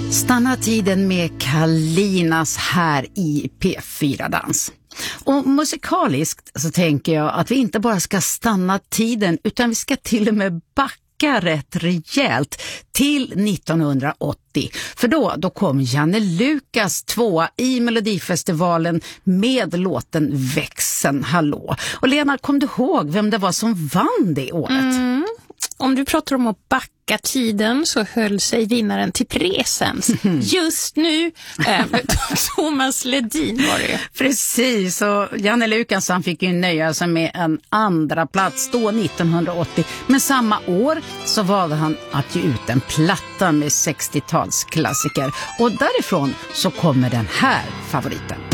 Stanna tiden med Kalinas här i P4-dans. Och musikaliskt så tänker jag att vi inte bara ska stanna tiden utan vi ska till och med backa rätt rejält till 1980. För då kom Janne Lukas 2 i Melodifestivalen med låten Växeln Hallå. Och Lena, kom du ihåg vem det var som vann det året? Om du pratar om att backa tiden så höll sig vinnaren till presens. Just nu, Thomas Ledin var det. Precis, och Janne Lukas han fick ju nöja sig med en andra plats då 1980. Men samma år så valde han att ge ut en platta med 60-talsklassiker. Och därifrån så kommer den här favoriten.